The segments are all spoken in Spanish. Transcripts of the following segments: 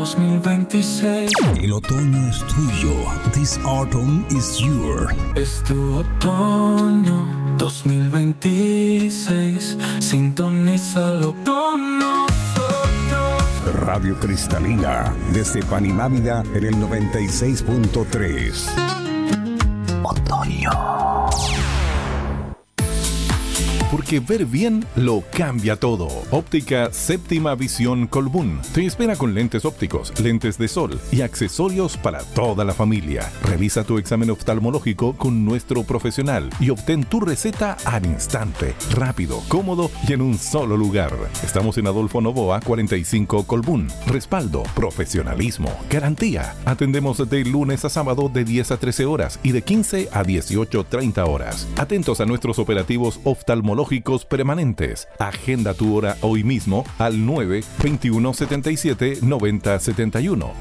2026. El otoño es tuyo. This autumn is yours. Es tu otoño 2026. Sintonízalo con nosotros. Radio Cristalina, desde Panimávida en el 96.3. Otoño. Porque ver bien lo cambia todo. Óptica Séptima Visión Colbún te espera con lentes ópticos, lentes de sol y accesorios para toda la familia. Revisa tu examen oftalmológico con nuestro profesional y obtén tu receta al instante, rápido, cómodo y en un solo lugar. Estamos en Adolfo Noboa 45 Colbún. Respaldo, profesionalismo, garantía. Atendemos de lunes a sábado de 10 a 13 horas y de 15 a 18:30 horas. Atentos a nuestros operativos oftalmológicos permanentes. Agenda tu hora hoy mismo al 9-21-77-90-71.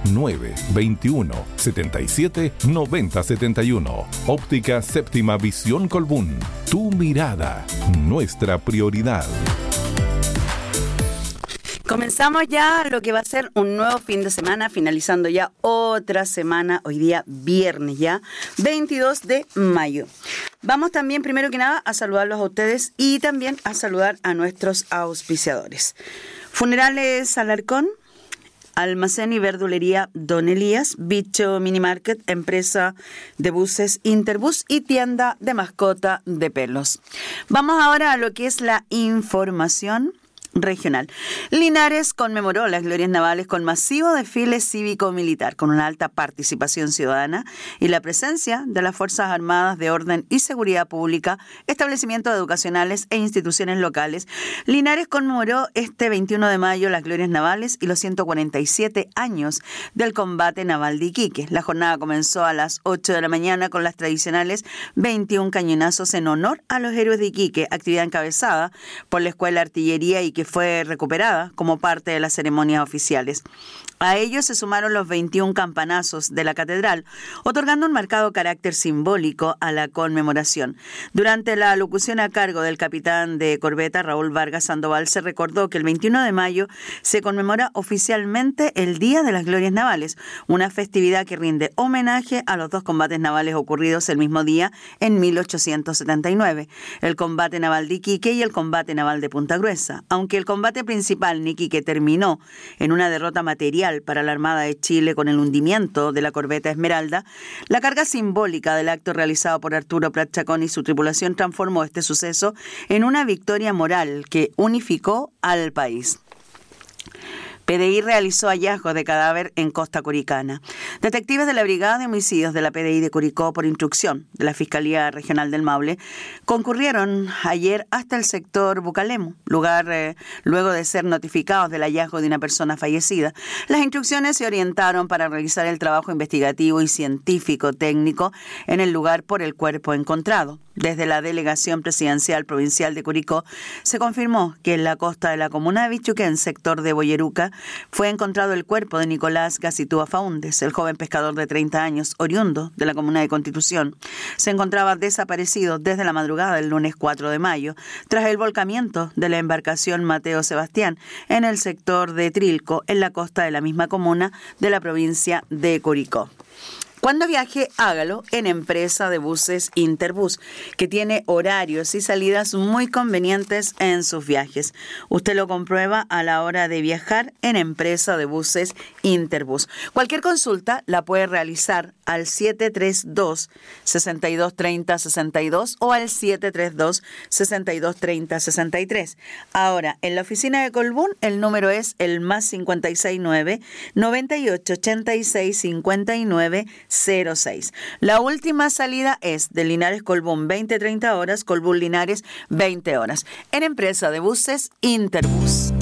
9-21-77-90-71. Óptica Séptima Visión Colbún. Tu mirada, nuestra prioridad. Comenzamos ya lo que va a ser un nuevo fin de semana, finalizando ya otra semana, hoy día viernes ya, 22 de mayo. Vamos también, primero que nada, a saludarlos a ustedes y también a saludar a nuestros auspiciadores. Funerales Alarcón, Almacén y Verdulería Don Elías, Bicho Mini Market, Empresa de Buses Interbus y Tienda de Mascota de Pelos. Vamos ahora a lo que es la información regional. Linares conmemoró las glorias navales con masivo desfile cívico-militar, con una alta participación ciudadana y la presencia de las Fuerzas Armadas de Orden y Seguridad Pública, establecimientos educacionales e instituciones locales. Linares conmemoró este 21 de mayo las glorias navales y los 147 años del combate naval de Iquique. La jornada comenzó a las 8 de la mañana con las tradicionales 21 cañonazos en honor a los héroes de Iquique, actividad encabezada por la Escuela de Artillería y que fue recuperada como parte de las ceremonias oficiales. A ellos se sumaron los 21 campanazos de la catedral, otorgando un marcado carácter simbólico a la conmemoración. Durante la alocución a cargo del capitán de corbeta, Raúl Vargas Sandoval, se recordó que el 21 de mayo se conmemora oficialmente el Día de las Glorias Navales, una festividad que rinde homenaje a los dos combates navales ocurridos el mismo día en 1879, el combate naval de Iquique y el combate naval de Punta Gruesa. Aunque el combate principal en Iquique terminó en una derrota material para la Armada de Chile con el hundimiento de la corbeta Esmeralda, la carga simbólica del acto realizado por Arturo Prat Chacón y su tripulación transformó este suceso en una victoria moral que unificó al país. PDI realizó hallazgos de cadáver en Costa Curicana. Detectives de la Brigada de Homicidios de la PDI de Curicó, por instrucción de la Fiscalía Regional del Maule, concurrieron ayer hasta el sector Bucalemu, lugar luego de ser notificados del hallazgo de una persona fallecida. Las instrucciones se orientaron para realizar el trabajo investigativo y científico técnico en el lugar por el cuerpo encontrado. Desde la Delegación Presidencial Provincial de Curicó se confirmó que en la costa de la comuna de Bichuquén, sector de Boyeruca, fue encontrado el cuerpo de Nicolás Gacitúa Faúndez, el joven pescador de 30 años, oriundo de la comuna de Constitución. Se encontraba desaparecido desde la madrugada del lunes 4 de mayo, tras el volcamiento de la embarcación Mateo Sebastián en el sector de Trilco, en la costa de la misma comuna de la provincia de Curicó. Cuando viaje, hágalo en Empresa de Buses Interbus, que tiene horarios y salidas muy convenientes en sus viajes. Usted lo comprueba a la hora de viajar en Empresa de Buses Interbus. Cualquier consulta la puede realizar al 732-6230-62 o al 732-6230-63. Ahora, en la oficina de Colbún, el número es el más 569-9886-5906. La última salida es de Linares Colbún 20-30 horas, Colbún Linares 20 horas. En Empresa de Buses Interbus.